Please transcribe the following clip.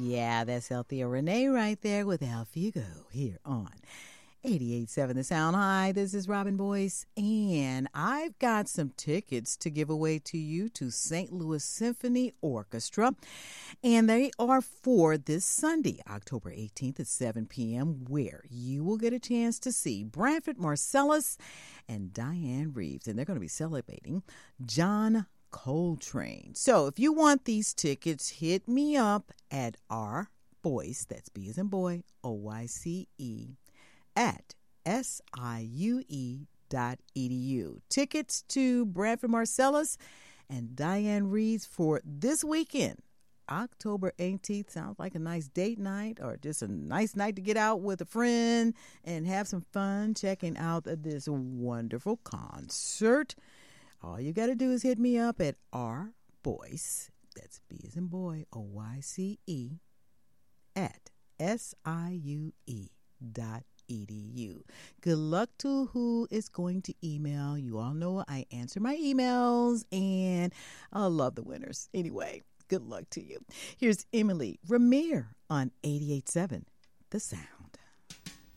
Yeah, that's Althea Renee right there with Alfigo here on 88.7 The Sound. Hi, this is Robin Boyce, and I've got some tickets to give away to you to St. Louis Symphony Orchestra, and they are for this Sunday, October 18th at 7 p.m., where you will get a chance to see Branford Marsalis and Diane Reeves, and they're going to be celebrating John Coltrane. So if you want these tickets, hit me up at rboyce, that's B as in boy, O-Y-C-E, at siue.edu. Tickets to Branford Marsalis and Diane Reeves for this weekend, October 18th. Sounds like a nice date night or just a nice night to get out with a friend and have some fun checking out this wonderful concert. All you got to do is hit me up at rboyce, that's B as in boy, O-Y-C-E, at siue.edu. Good luck to who is going to email. You all know I answer my emails, and I love the winners. Anyway, good luck to you. Here's Emily Ramir on 88.7 The Sound.